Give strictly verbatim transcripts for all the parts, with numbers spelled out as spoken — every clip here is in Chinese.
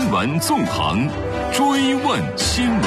闻纵横，追问新闻。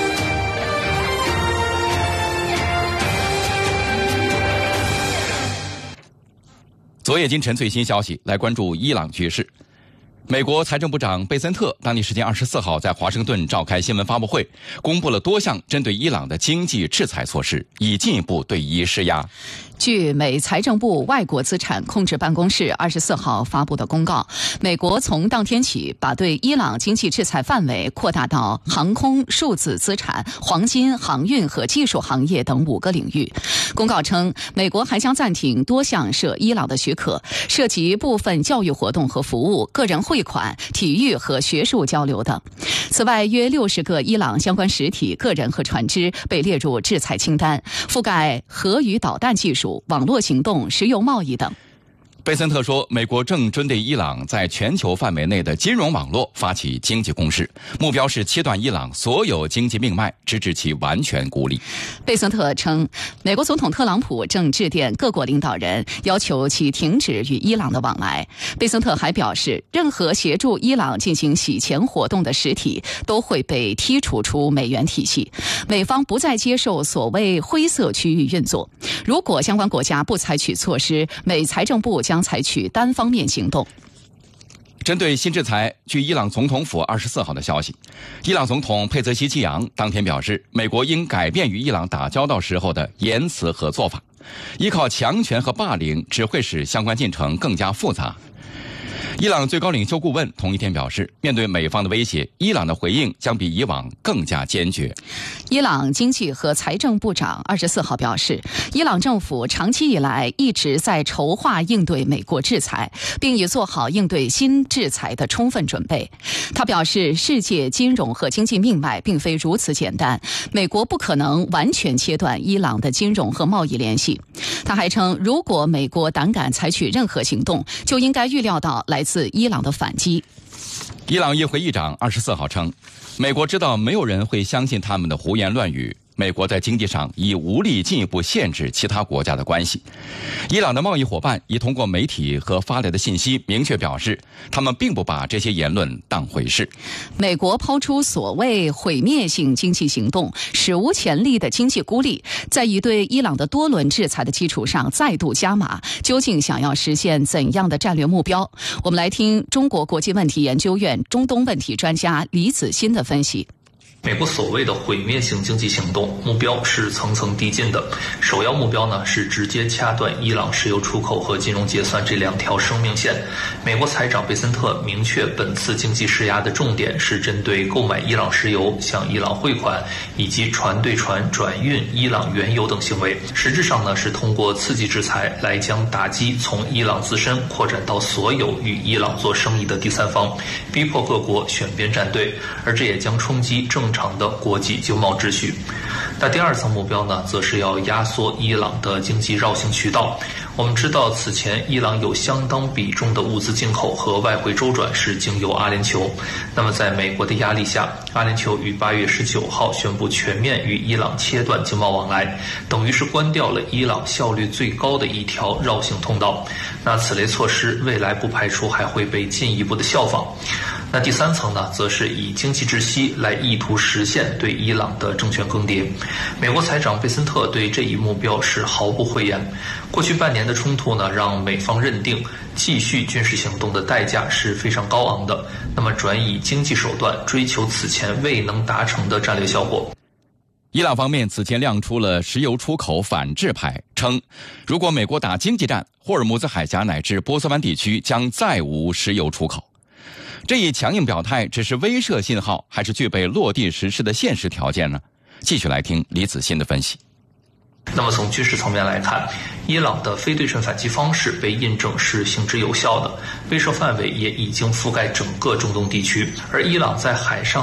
昨夜今晨最新消息，来关注伊朗局势。美国财政部长贝森特当地时间二十四号在华盛顿召开新闻发布会，公布了多项针对伊朗的经济制裁措施，以进一步对伊施压。 据美财政部外国资产控制办公室二十四号发布的公告，美国从当天起把对伊朗经济制裁范围扩大到航空、数字资产、黄金、航运和技术行业等五个领域。公告称，美国还将暂停多项涉伊朗的许可，涉及部分教育活动和服务、个人汇款、体育和学术交流等。此外，约六十个伊朗相关实体、个人和船只被列入制裁清单，覆盖核与导弹技术、网络行动、石油贸易等。 贝森特说，美国正针对伊朗在全球范围内的金融网络发起经济攻势，目标是切断伊朗所有经济命脉，直至其完全孤立。 贝森特称，美国总统特朗普正致电各国领导人，要求其停止与伊朗的往来。贝森特还表示，任何协助伊朗进行洗钱活动的实体都会被剔除出美元体系，美方不再接受所谓灰色区域运作。如果相关国家不采取措施，美财政部将采取单方面行动。 针对新制裁，据伊朗总统府二十四号的消息，伊朗总统佩泽西季扬当天表示，美国应改变与伊朗打交道时候的言辞和做法，依靠强权和霸凌只会使相关进程更加复杂。伊朗最高领袖顾问同一天表示，面对美方的威胁，伊朗的回应将比以往更加坚决。 伊朗经济和财政部长二十四号表示，伊朗政府长期以来一直在筹划应对美国制裁，并已做好应对新制裁的充分准备。他表示，世界金融和经济命脉并非如此简单，美国不可能完全切断伊朗的金融和贸易联系。他还称，如果美国胆敢采取任何行动，就应该预料到来自伊朗的反击。 伊朗议会议长二十四号称，美国知道没有人会相信他们的胡言乱语，美国在经济上已无力进一步限制其他国家的关系。伊朗的贸易伙伴已通过媒体和发来的信息明确表示，他们并不把这些言论当回事。 美国抛出所谓毁灭性经济行动，史无前例的经济孤立，在以对伊朗的多轮制裁的基础上再度加码，究竟想要实现怎样的战略目标？我们来听中国国际问题研究院中东问题专家李子欣的分析。 美国所谓的毁灭性经济行动目标是层层递进的，首要目标呢是直接掐断伊朗石油出口和金融结算这两条生命线。美国财长贝森特明确，本次经济施压的重点是针对购买伊朗石油、向伊朗汇款以及船对船转运伊朗原油等行为。实质上呢是通过刺激制裁来将打击从伊朗自身扩展到所有与伊朗做生意的第三方，逼迫各国选边站队，而这也将冲击正正常的国际经贸秩序。那第二层目标呢，则是要压缩伊朗的经济绕行渠道。我们知道，此前伊朗有相当比重的物资进口和外汇周转是经由阿联酋。那么在美国的压力下，阿联酋于八月十九号宣布全面与伊朗切断经贸往来，等于是关掉了伊朗效率最高的一条绕行通道。那此类措施未来不排除还会被进一步的效仿。那第三层呢，则是以经济窒息来意图实现对伊朗的政权更迭。美国财长贝森特对这一目标是毫不讳言。过去半年的冲突呢，让美方认定继续军事行动的代价是非常高昂的，那么转以经济手段追求此前未能达成的战略效果。 伊朗方面此前亮出了石油出口反制牌，称如果美国打经济战，霍尔木兹海峡乃至波斯湾地区将再无石油出口。这一强硬表态只是威慑信号，还是具备落地实施的现实条件呢？继续来听李子欣的分析。 那么从军事层面来看，伊朗的非对称反击方式被印证是行之有效的，威慑范围也已经覆盖整个中东地区，而伊朗在海上